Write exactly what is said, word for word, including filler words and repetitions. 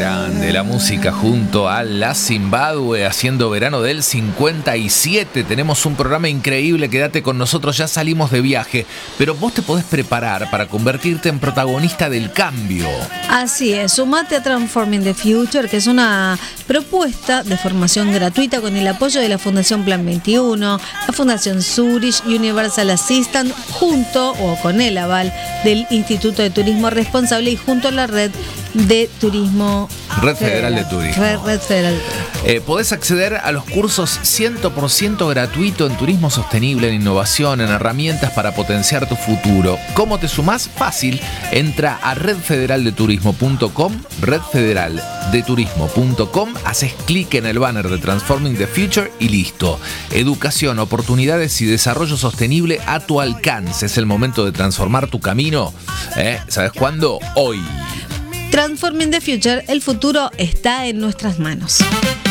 grande, la música junto a la Zimbabue haciendo verano del cincuenta y siete. Tenemos un programa increíble, quédate con nosotros, ya salimos de viaje, pero vos te podés preparar para convertirte en protagonista del cambio. Así es, sumate a Transforming the Future, que es una propuesta de formación gratuita con el apoyo de la Fundación Plan veintiuno, la Fundación Zurich Universal Assistance, junto o con el aval del Instituto de Turismo Responsable y junto a la red de turismo Red Federal de Turismo. Red, Red Federal. Eh, podés acceder a los cursos cien por ciento gratuito en turismo sostenible, en innovación, en herramientas para potenciar tu futuro. ¿Cómo te sumás? Fácil. Entra a red federal de turismo punto com, red federal de turismo punto com, haces clic en el banner de Transforming the Future y listo. Educación, oportunidades y desarrollo sostenible a tu alcance. Es el momento de transformar tu camino. ¿Eh? ¿Sabes cuándo? Hoy. Transforming the Future, el futuro está en nuestras manos.